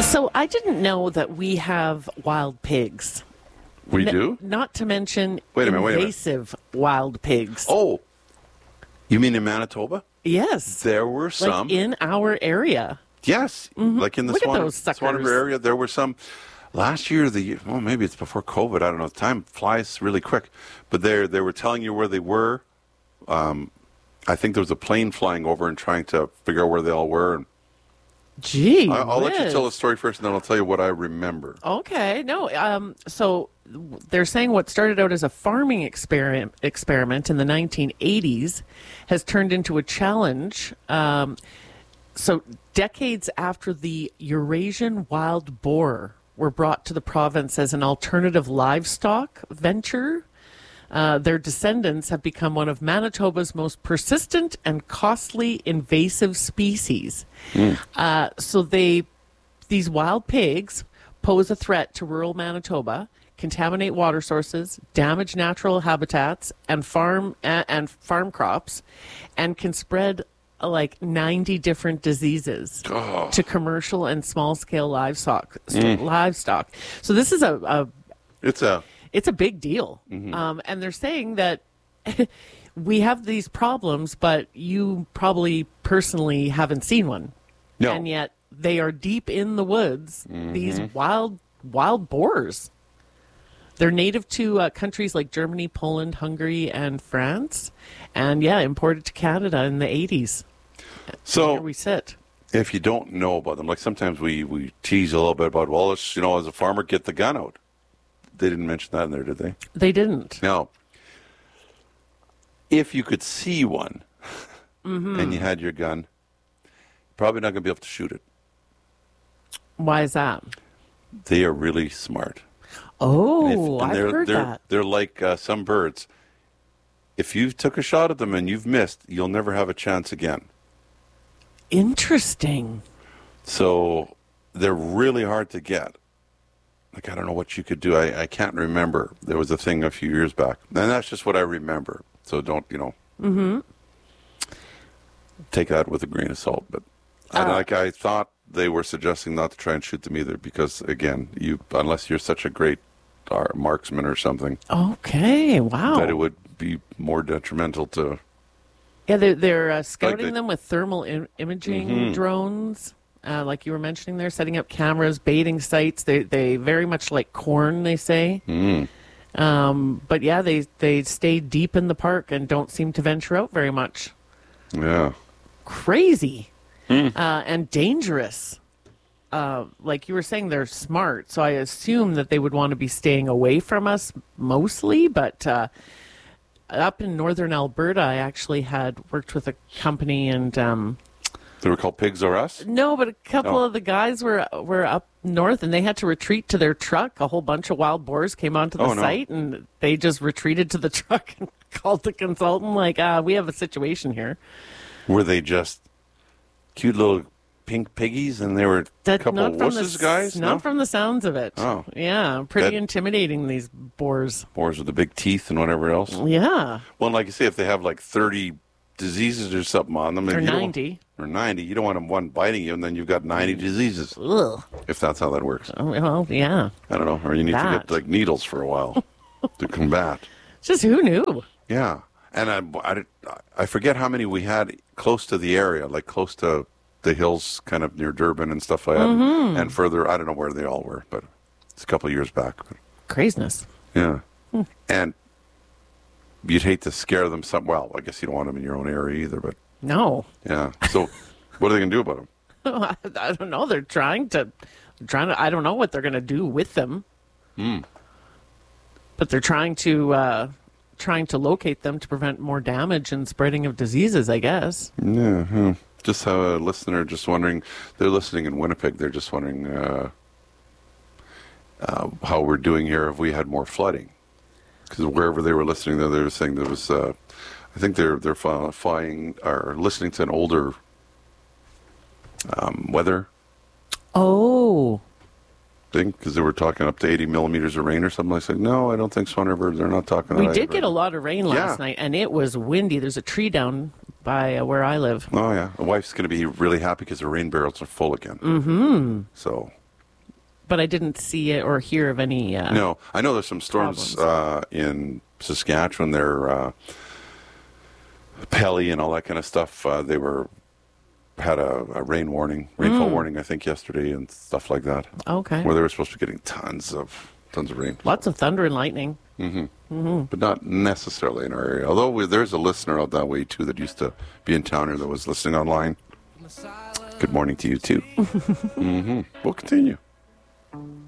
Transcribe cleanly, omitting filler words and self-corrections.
So I didn't know that we have wild pigs. We do? Not to mention Wait a minute. invasive wild pigs. Oh, you mean in Manitoba? Yes. There were some. Like in our area. Yes, like in the Look at those suckers. Swan River area, there were some. Last year, maybe it's before COVID. I don't know. Time flies really quick, but they were telling you where they were. I think there was a plane flying over and trying to figure out where they all were. And Gee, I'll let you tell the story first, and then I'll tell you what I remember. Okay, no. So they're saying what started out as a farming experiment in the 1980s has turned into a challenge. So decades after the Eurasian wild boar were brought to the province as an alternative livestock venture, their descendants have become one of Manitoba's most persistent and costly invasive species. So these wild pigs pose a threat to rural Manitoba, contaminate water sources, damage natural habitats and farm crops, and can spread like 90 different diseases to commercial and small-scale livestock. So this is it's a big deal. And they're saying that we have these problems, but you probably personally haven't seen one. No. And yet they are deep in the woods, these wild boars. They're native to countries like Germany, Poland, Hungary, and France. And, imported to Canada in the 80s. So here we sit. If you don't know about them, like sometimes we tease a little bit about, well, let's, as a farmer, get the gun out. They didn't mention that in there, did they? They didn't. No. If you could see one and you had your gun, probably not going to be able to shoot it. Why is that? They are really smart. Oh, I've heard that. They're like some birds. If you took a shot at them and you've missed, you'll never have a chance again. Interesting. So they're really hard to get. Like, I don't know what you could do. I can't remember. There was a thing a few years back. And that's just what I remember. So don't, take that with a grain of salt. But I thought they were suggesting not to try and shoot them either because, again, unless you're such a great marksman or something. Okay, wow. That it would be more detrimental to... Yeah, they're scouting them with thermal imaging drones, like you were mentioning there, setting up cameras, baiting sites. They very much like corn, they say. But yeah, they stay deep in the park and don't seem to venture out very much. Yeah. Crazy. And dangerous. Like you were saying, they're smart, so I assume that they would want to be staying away from us mostly, but... up in northern Alberta, I actually had worked with a company and... they were called Pigs R Us? No, but a couple of the guys were up north and they had to retreat to their truck. A whole bunch of wild boars came onto the site and they just retreated to the truck and called the consultant like, we have a situation here. Were they just cute little pink piggies and they were a couple of wusses guys? Not from the sounds of it. Oh. Yeah, pretty intimidating, these boars. Boars with the big teeth and whatever else. Yeah. Well, like you say, if they have like 30 diseases or something on them. Or 90. Or 90. You don't want them one biting you and then you've got 90 diseases. Ugh. If that's how that works. Oh, well, yeah. I don't know. Or you need to get like needles for a while to combat. Just who knew? Yeah. And I forget how many we had close to the area, like close to the hills kind of near Durban and stuff like that. And further, I don't know where they all were, but it's a couple of years back. Craziness. Yeah. And you'd hate to scare them well, I guess you don't want them in your own area either, but... No. Yeah. So what are they going to do about them? I don't know. They're trying to, I don't know what they're going to do with them. But they're trying to locate them to prevent more damage and spreading of diseases, I guess. Yeah. Just have a listener just wondering, they're listening in Winnipeg, they're just wondering how we're doing here if we had more flooding. Because wherever they were listening, they were saying there was, I think they're flying or listening to an older weather thing, because they were talking up to 80 millimeters of rain or something. I said, no, I don't think Swan River, they're not talking We that. did get a lot of rain last night, and it was windy. There's a tree down by where I live. Oh, yeah. The wife's going to be really happy because the rain barrels are full again. So but I didn't see it or hear of any. No, I know there's some storms in Saskatchewan. They're Pelly and all that kind of stuff. They had a rainfall warning, I think, yesterday and stuff like that. Okay. Where they were supposed to be getting tons of rain. Lots of thunder and lightning. But not necessarily in our area. Although there's a listener out that way, too, that used to be in town here that was listening online. Good morning to you, too. We'll continue.